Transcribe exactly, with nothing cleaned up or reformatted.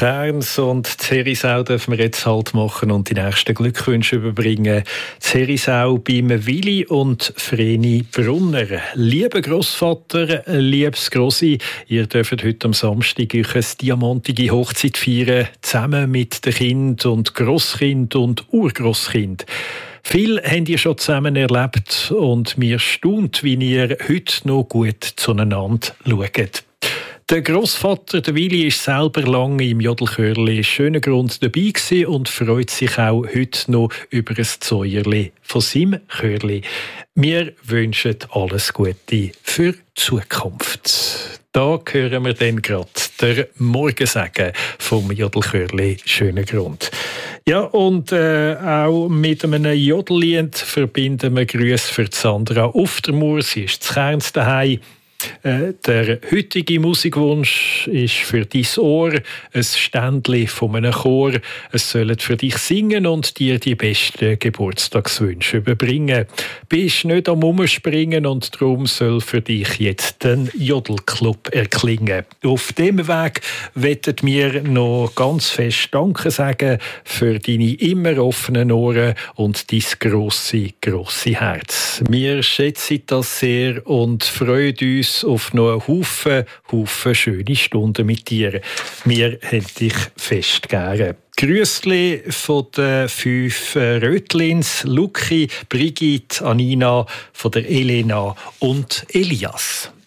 Kerns und Zerisau dürfen wir jetzt halt machen und die nächsten Glückwünsche überbringen. Zerisau beim Willi und Vreni Brunner. Lieber Grossvater, liebes Grossi, ihr dürft heute am Samstag euch eine diamantige Hochzeit feiern, zusammen mit den Kind und Grosskind und Urgrosskind. Viel habt ihr schon zusammen erlebt und mir staunt, wie ihr heute noch gut zueinander schaut. Der Grossvater, der Willi, ist selber lange im Jodelchörli schönen Grund dabei gewesen und freut sich auch heute noch über ein Zäuerli von seinem Chörli. Wir wünschen alles Gute für die Zukunft. Da hören wir dann gerade der Morgensagen vom Jodelchörli schönen Grund. Ja, und äh, auch mit einem Jodellied verbinden wir Grüße für Sandra Uftermoor. Sie ist zu Kerns daheim. Äh, der heutige Musikwunsch ist für dein Ohr ein Ständli von einem Chor. Es sollen für dich singen und dir die besten Geburtstagswünsche überbringen. Bist nicht am Umspringen und darum soll für dich jetzt den Jodelclub erklingen. Auf dem Weg wollen wir noch ganz fest Danke sagen für deine immer offenen Ohren und dein grosse, grosse Herz. Wir schätzen das sehr und freuen uns auf noch einen Haufen, Haufen schöne Stunden mit dir. Wir haben dich fest gern. Grüßli von den fünf Rötlins, Luki, Brigitte, Anina, von der Elena und Elias.